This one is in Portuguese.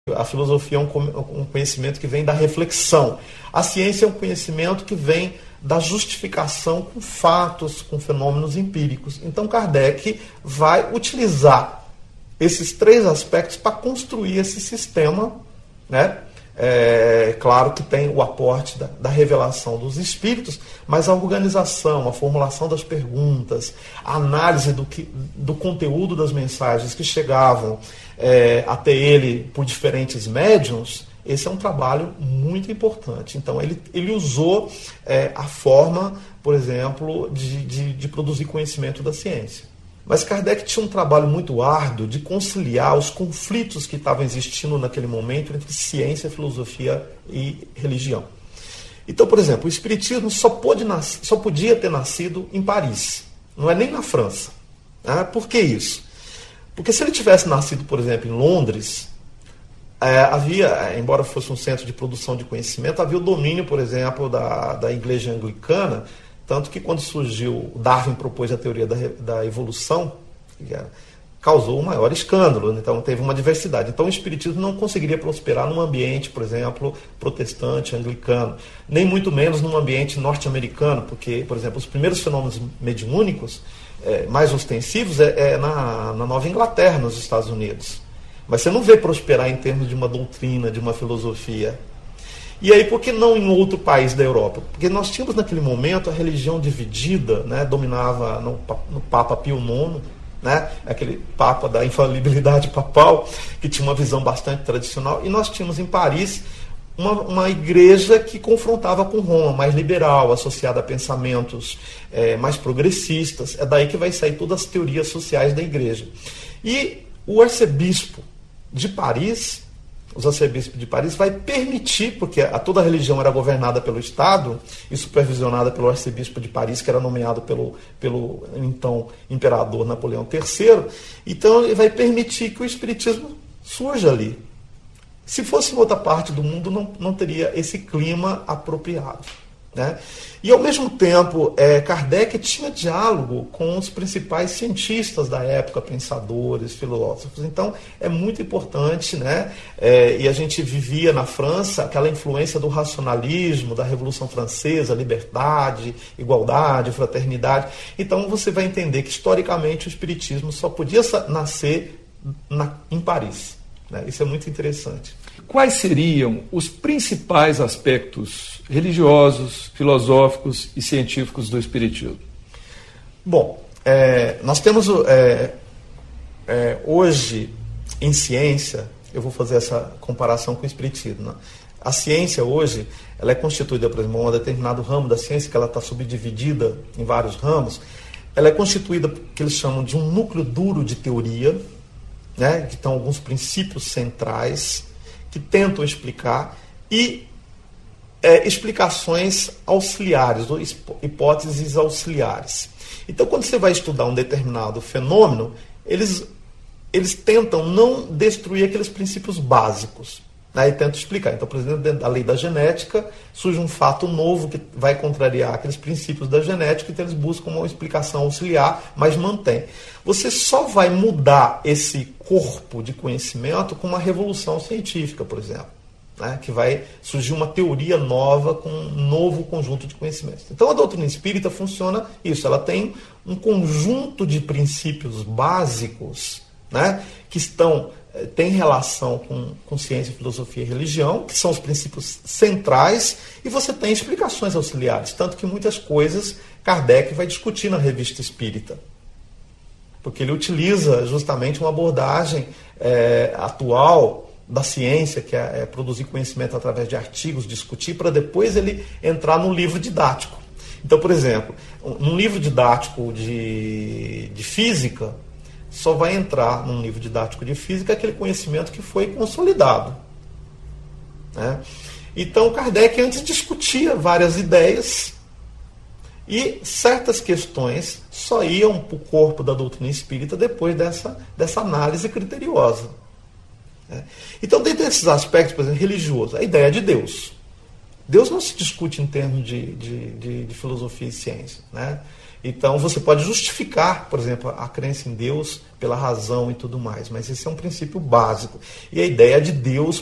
A filosofia é um conhecimento que vem da reflexão. A ciência é um conhecimento que vem da justificação com fatos, com fenômenos empíricos. Então Kardec vai utilizar esses três aspectos para construir esse sistema, né? Claro que tem o aporte da revelação dos espíritos, mas a organização, a formulação das perguntas, a análise do conteúdo das mensagens que chegavam até ele por diferentes médiuns, esse é um trabalho muito importante. Então ele usou a forma, por exemplo, de produzir conhecimento da ciência. Mas Kardec tinha um trabalho muito árduo de conciliar os conflitos que estavam existindo naquele momento entre ciência, filosofia e religião. Então, por exemplo, o Espiritismo só podia ter nascido em Paris, não é nem na França. Por que isso? Porque se ele tivesse nascido, por exemplo, em Londres, havia, embora fosse um centro de produção de conhecimento, havia o domínio, por exemplo, da Igreja Anglicana. Tanto que quando surgiu, Darwin propôs a teoria da evolução, causou um maior escândalo, então teve uma diversidade. Então o Espiritismo não conseguiria prosperar num ambiente, por exemplo, protestante, anglicano, nem muito menos num ambiente norte-americano, porque, por exemplo, os primeiros fenômenos mediúnicos mais ostensivos na Nova Inglaterra, nos Estados Unidos. Mas você não vê prosperar em termos de uma doutrina, de uma filosofia. E aí, por que não em outro país da Europa? Porque nós tínhamos naquele momento a religião dividida, né, dominava no Papa Pio IX, né, aquele Papa da infalibilidade papal, que tinha uma visão bastante tradicional, e nós tínhamos em Paris uma igreja que confrontava com Roma, mais liberal, associada a pensamentos mais progressistas. É daí que vai sair todas as teorias sociais da igreja. E o arcebispo de Paris, os arcebispos de Paris, vai permitir, porque toda a religião era governada pelo Estado e supervisionada pelo arcebispo de Paris, que era nomeado pelo então imperador Napoleão III, então ele vai permitir que o Espiritismo surja ali. Se fosse em outra parte do mundo, não teria esse clima apropriado, né? E ao mesmo tempo, Kardec tinha diálogo com os principais cientistas da época, pensadores, filósofos. Então é muito importante, né? E a gente vivia na França aquela influência do racionalismo, da Revolução Francesa, liberdade, igualdade, fraternidade. Então você vai entender que historicamente o Espiritismo só podia nascer em Paris, né? Isso é muito interessante. Quais seriam os principais aspectos religiosos, filosóficos e científicos do Espiritismo? Bom, nós temos hoje em ciência, eu vou fazer essa comparação com o Espiritismo, né? A ciência hoje, ela é constituída, por exemplo, um determinado ramo da ciência, que ela está subdividida em vários ramos, ela é constituída por que eles chamam de um núcleo duro de teoria, né? Que estão alguns princípios centrais que tentam explicar, e explicações auxiliares, ou hipóteses auxiliares. Então, quando você vai estudar um determinado fenômeno, eles tentam não destruir aqueles princípios básicos, né, e tentam explicar. Então, por exemplo, dentro da lei da genética, surge um fato novo que vai contrariar aqueles princípios da genética, então eles buscam uma explicação auxiliar, mas mantém. Você só vai mudar esse corpo de conhecimento com uma revolução científica, por exemplo, né, que vai surgir uma teoria nova com um novo conjunto de conhecimentos. Então, a doutrina espírita funciona isso, ela tem um conjunto de princípios básicos, né, que tem relação com ciência, filosofia e religião, que são os princípios centrais, e você tem explicações auxiliares, tanto que muitas coisas Kardec vai discutir na Revista Espírita, porque ele utiliza justamente uma abordagem atual da ciência, que é produzir conhecimento através de artigos, discutir, para depois ele entrar no livro didático. Então, por exemplo, num livro didático de física, só vai entrar num livro didático de física aquele conhecimento que foi consolidado, né? Então, Kardec antes discutia várias ideias e certas questões só iam para o corpo da doutrina espírita depois dessa análise criteriosa, né? Então, dentro desses aspectos, por exemplo, religioso, a ideia de Deus. Deus não se discute em termos de filosofia e ciência, né? Então você pode justificar, por exemplo, a crença em Deus pela razão e tudo mais, mas esse é um princípio básico. E a ideia de Deus